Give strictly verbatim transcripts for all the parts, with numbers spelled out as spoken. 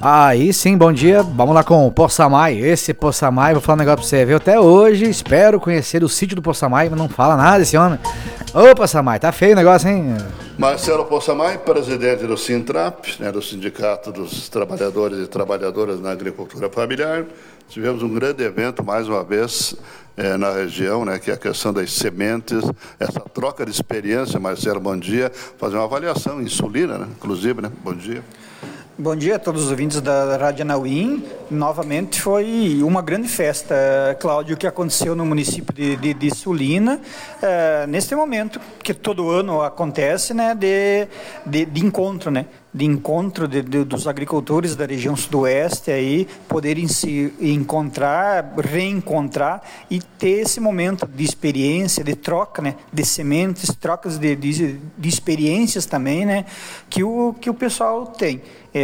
Aí sim, bom dia. Vamos lá com o Possamay. Esse Possamay, vou falar um negócio pra você, viu? Até hoje espero conhecer o sítio do Possamay, mas não fala nada desse homem. Ô, Possamay, tá feio o negócio, hein? Marcelo Possamay, presidente do Sintrap, né, do Sindicato dos Trabalhadores e Trabalhadoras na Agricultura Familiar. Tivemos um grande evento, mais uma vez, é, na região, né, que é a questão das sementes, essa troca de experiência. Marcelo, bom dia. Fazer uma avaliação em Sulina, né, inclusive, né? Bom dia. Bom dia a todos os ouvintes da Rádio Anauim. Novamente foi uma grande festa, Cláudio, que aconteceu no município de, de, de Sulina, é, neste momento que todo ano acontece, né, de, de, de encontro, né, de encontro de, de, dos agricultores da região sudoeste, aí, poderem se encontrar, reencontrar e ter esse momento de experiência, de troca, né, de sementes, trocas de, de, de experiências também, né, que o, que o pessoal tem.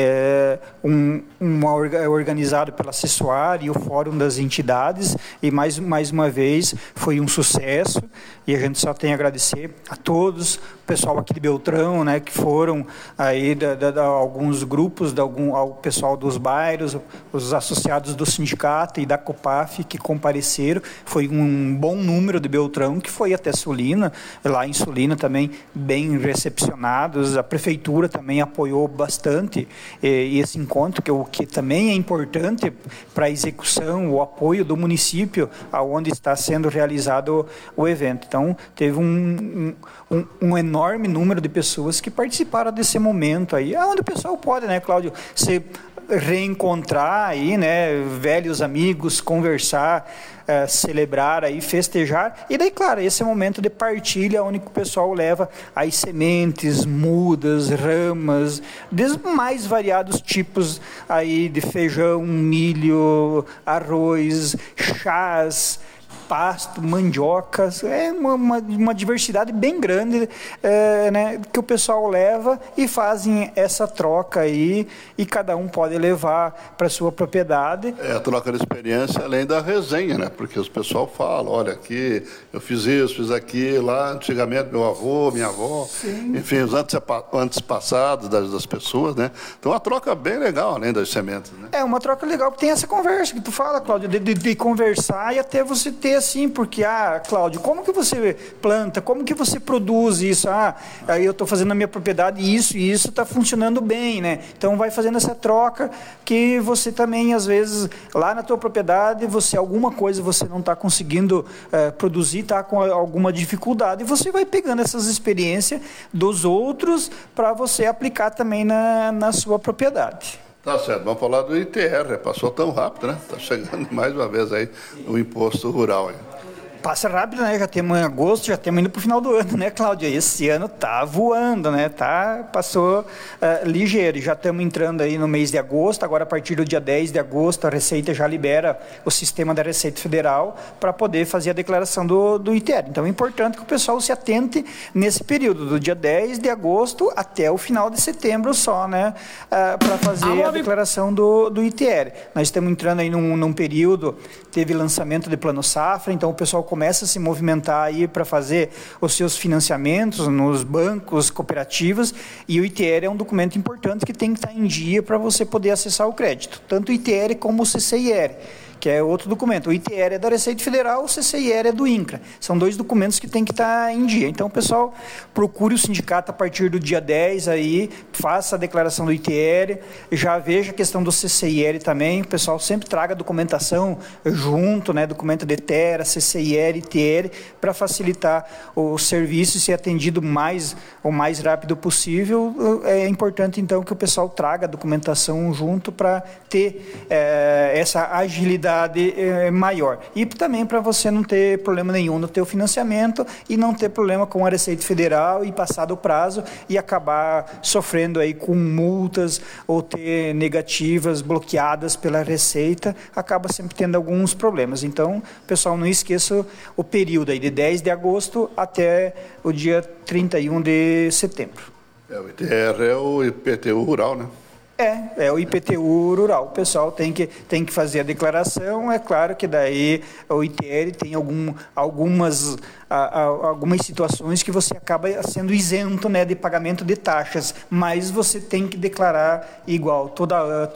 É um, uma, organizado pela Cessoar e o Fórum das Entidades, e mais, mais uma vez foi um sucesso, e a gente só tem a agradecer a todos, o pessoal aqui de Beltrão, né, que foram aí da, da, da, alguns grupos, da algum, ao pessoal dos bairros, os associados do sindicato e da COPAF que compareceram. Foi um bom número de Beltrão que foi até Sulina, lá em Sulina também bem recepcionados, a prefeitura também apoiou bastante e esse encontro, que, o que também é importante para a execução, o apoio do município, aonde está sendo realizado o, o evento. Então, teve um, um, um enorme número de pessoas que participaram desse momento aí, onde o pessoal pode, né, Cláudio, se reencontrar aí, né, velhos amigos, conversar, é, celebrar aí, festejar, e daí, claro, esse é o momento de partilha, onde o pessoal leva as sementes, mudas, ramas, dos mais variados tipos aí de feijão, milho, arroz, chás, pasto, mandiocas, é uma, uma, uma diversidade bem grande, é, né, que o pessoal leva e fazem essa troca aí, e cada um pode levar para sua propriedade. É a troca de experiência, além da resenha, né, porque os pessoal falam, olha, aqui eu fiz isso, fiz aquilo, lá antigamente meu avô, minha avó, sim, enfim, os antepassados das, das pessoas, né, então uma troca bem legal, além das sementes, né. É uma troca legal, porque tem essa conversa que tu fala, Cláudio, de, de, de conversar e até você ter assim, porque, ah, Cláudio, como que você planta, como que você produz isso? Ah, aí eu estou fazendo na minha propriedade isso e isso está funcionando bem, né? Então, vai fazendo essa troca que você também, às vezes, lá na tua propriedade, você, alguma coisa você não está conseguindo eh, produzir, está com alguma dificuldade, e você vai pegando essas experiências dos outros para você aplicar também na, na sua propriedade. Tá certo, vamos falar do I T R, passou tão rápido, né? Está chegando mais uma vez aí o imposto rural. Aí. Passa rápido, né? Já temos em agosto, já estamos indo para o final do ano, né, Cláudia? Esse ano tá voando, né? Tá, passou uh, ligeiro. Já estamos entrando aí no mês de agosto, agora a partir do dia dez de agosto a Receita já libera o sistema da Receita Federal para poder fazer a declaração do, do I T R. Então é importante que o pessoal se atente nesse período, do dia dez de agosto até o final de setembro só, né? Uh, para fazer a declaração do, do I T R. Nós estamos entrando aí num, num período, teve lançamento de Plano Safra, então o pessoal começa a se movimentar aí para fazer os seus financiamentos nos bancos, cooperativas, e o I T R é um documento importante que tem que estar em dia para você poder acessar o crédito, tanto o I T R como o C C I R, que é outro documento. O I T R é da Receita Federal, o C C I R é do INCRA. São dois documentos que tem que estar em dia. Então, pessoal, procure o sindicato a partir do dia dez aí, faça a declaração do I T R, já veja a questão do C C I R também. O pessoal sempre traga a documentação junto, né, documento de Terra, C C I R, I T R, para facilitar o serviço e ser atendido mais, o mais rápido possível. É importante, então, que o pessoal traga a documentação junto para ter é, essa agilidade É, maior. E também para você não ter problema nenhum no teu financiamento e não ter problema com a Receita Federal e passar do prazo e acabar sofrendo aí com multas ou ter negativas bloqueadas pela Receita, acaba sempre tendo alguns problemas. Então, pessoal, não esqueça o período aí de dez de agosto até o dia trinta e um de setembro. É, o I T R é o I P T U rural, né? É, é o I P T U rural. O pessoal tem que, tem que fazer a declaração. É claro que daí o I T R tem algum, algumas, a, a, algumas situações que você acaba sendo isento, né, de pagamento de taxas, mas você tem que declarar igual toda